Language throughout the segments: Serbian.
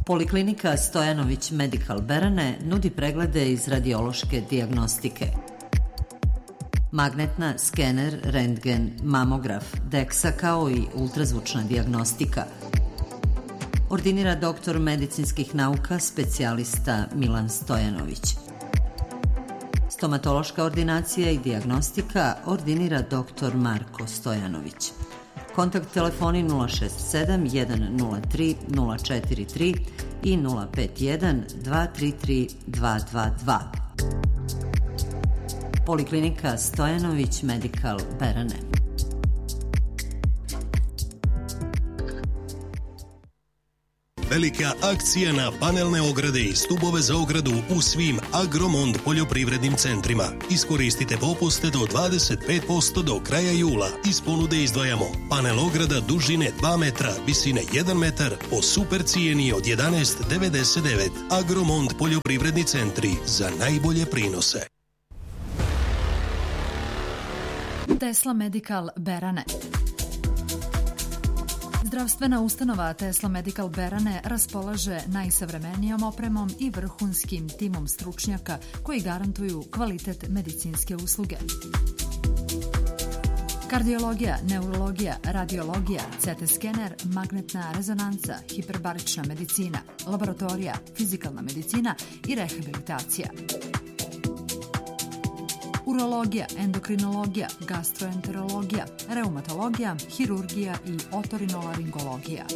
Poliklinika Stojanović Medical Berane nudi preglede iz radiološke dijagnostike. Magnetna, skener, rentgen, mamograf, DEXA kao i ultrazvučna dijagnostika. Ordinira doktor medicinskih nauka, specijalista Milan Stojanović. Stomatološka ordinacija i diagnostika ordinira dr. Marko Stojanović. Kontakt telefoni 067 103 043 i 051 233 222. Poliklinika Stojanović Medical Berane. Velika akcija na panelne ograde i stubove za ogradu u svim Agromond poljoprivrednim centrima. Iskoristite popuste do 25% do kraja jula. Iz ponude izdvajamo panel ograda dužine 2 metra, visine 1 metar po super cijeni od 11,99. Agromond poljoprivredni centri za najbolje prinose. Tesla Medical Berane. Zdravstvena ustanova Tesla Medical Berane raspolaže najsavremenijom opremom i vrhunskim timom stručnjaka koji garantuju kvalitet medicinske usluge. Kardiologija, neurologija, radiologija, CT skener, magnetna rezonanca, hiperbarična medicina, laboratorija, fizikalna medicina i rehabilitacija. Urologija, endokrinologija, gastroenterologija, reumatologija, hirurgija i otorinolaringologija.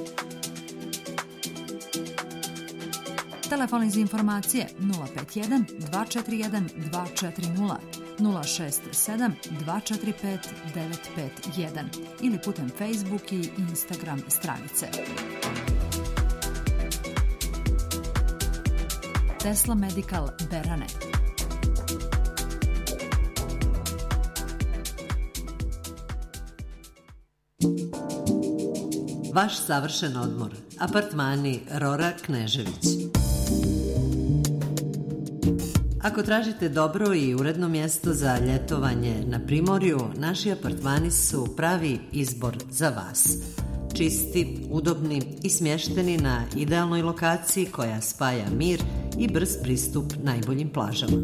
Telefon za informacije 051 241 240 067 245 951 ili putem Facebook i Instagram stranice. Tesla Medical Berane. Vaš savršen odmor. Apartmani Rora Knežević. Ako tražite dobro i uredno mjesto za ljetovanje na primorju, naši apartmani su pravi izbor za vas. Čisti, udobni i smješteni na idealnoj lokaciji koja spaja mir i brz pristup najboljim plažama.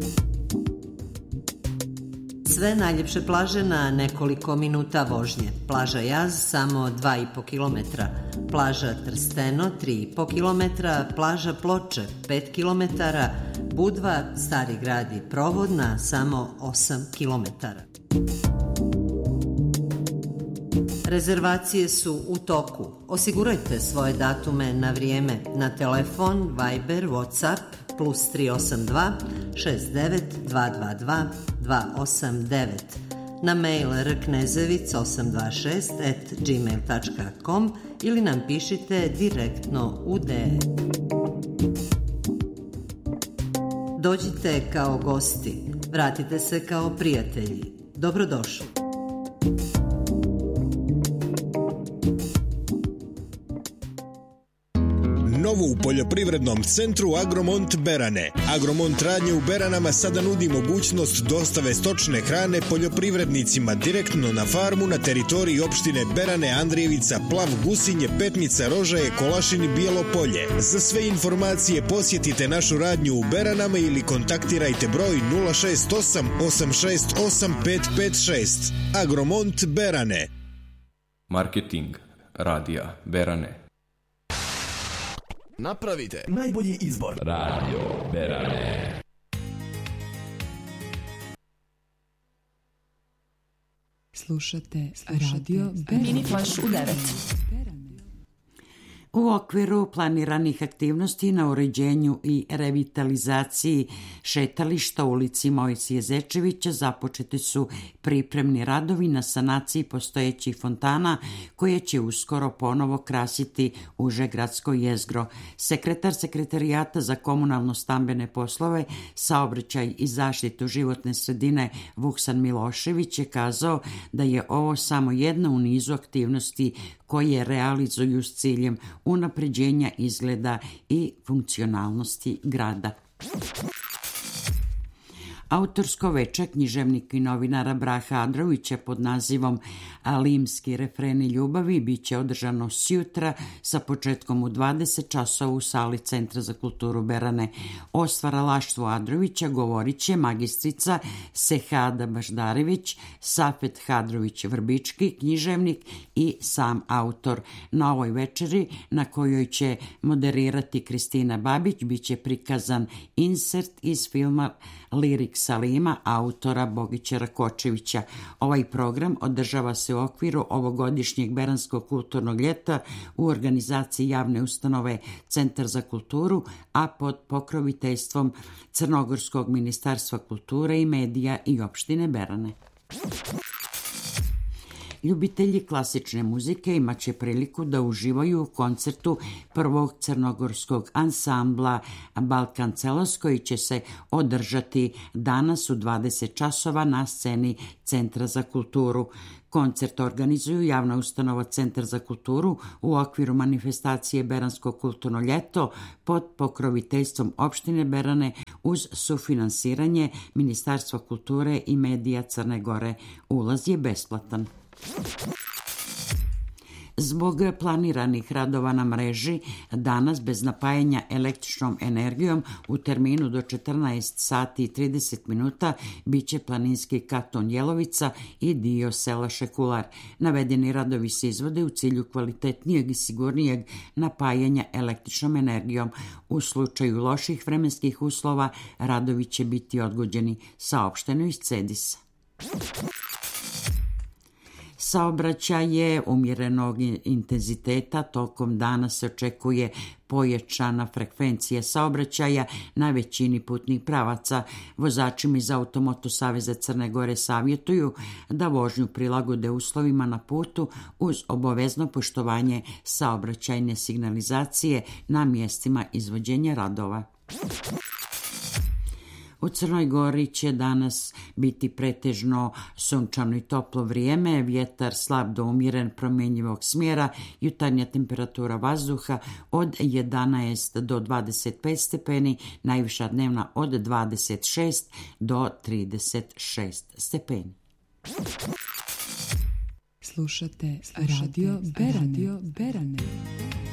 Sve najljepše plaže na nekoliko minuta vožnje. Plaža Jaz samo 2,5 km, plaža Trsteno 3,5 km, plaža Ploče 5 km, Budva, Stari grad i Provodna samo 8 km. Rezervacije su u toku. Osigurajte svoje datume na vrijeme na telefon, Viber, Whatsapp plus 382 69 222 289, na mail rknezevic826@gmail.com ili nam pišite direktno u DM. Dođite kao gosti, vratite se kao prijatelji. Dobrodošli. Novo u poljoprivrednom centru Agromont Berane. Agromont radnje u Beranama sada nudi mogućnost dostave stočne hrane poljoprivrednicima direktno na farmu na teritoriji opštine Berane, Andrijevica, Plav, Gusinje, Petnica, Rožaje, Kolašin i Bijelo Polje. Za sve informacije posjetite našu radnju u Beranama ili kontaktirajte broj 068 868 556. Agromont Berane. Marketing radija Berane. Napravite najbolji izbor. Radio Berane. Slušate Radio Berane. Mini Flash u 9. U okviru planiranih aktivnosti na uređenju i revitalizaciji šetališta u ulici Mojsije Zečevića započeti su pripremni radovi na sanaciji postojećih fontana koje će uskoro ponovo krasiti uže gradsko jezgro. Sekretar Sekretarijata za komunalno-stambene poslove, saobraćaj i zaštitu životne sredine Vuksan Milošević je kazao da je ovo samo jedna u nizu aktivnosti koje realizuju s ciljem unapređenja izgleda i funkcionalnosti grada. Autorsko veče književnika i novinara Braha Adrovića pod nazivom Limski refreni ljubavi biće održano sjutra sa početkom u 20 časova u sali Centra za kulturu Berane. O stvaralaštvu Adrovića govorit će magistrica Sehada Baždarević, Safet Hadrović-Vrbički, književnik i sam autor. Na ovoj večeri, na kojoj će moderirati Kristina Babić, biće prikazan insert iz filma Lirik Salima autora Bogića Rakočevića. Ovaj program održava se u okviru ovogodišnjeg Beranskog kulturnog ljeta u organizaciji javne ustanove Centar za kulturu, a pod pokroviteljstvom Crnogorskog ministarstva kulture i medija i opštine Berane. Ljubitelji klasične muzike imat će priliku da uživaju u koncertu prvog crnogorskog ansambla Balkan Celos, koji će se održati danas u 20 časova na sceni Centra za kulturu. Koncert organizuju javna ustanova Centar za kulturu u okviru manifestacije Beransko kulturno ljeto pod pokroviteljstvom opštine Berane uz sufinansiranje Ministarstva kulture i medija Crne Gore. Ulaz je besplatan. Zbog planiranih radova na mreži, danas bez napajanja električnom energijom u terminu do 14 sati i 30 minuta biće planinski kanton Jelovica i dio sela Šekular. Navedeni radovi se izvode u cilju kvalitetnijeg i sigurnijeg napajanja električnom energijom. U slučaju loših vremenskih uslova radovi će biti odgođeni, saopšteno iz CEDIS-a. Saobraćaj je umjerenog intenziteta, tokom dana se očekuje pojačana frekvencija saobraćaja na većini putnih pravaca. Vozačima iz Automoto saveza Crne Gore savjetuju da vožnju prilagode uslovima na putu uz obavezno poštovanje saobraćajne signalizacije na mjestima izvođenja radova. U Crnoj Gori će danas biti pretežno sunčano i toplo vrijeme, vjetar slab do umjeren promjenjivog smjera, jutarnja temperatura vazduha od 11 do 25 stepeni, najviša dnevna od 26 do 36 stepeni. Slušate Radio Berane.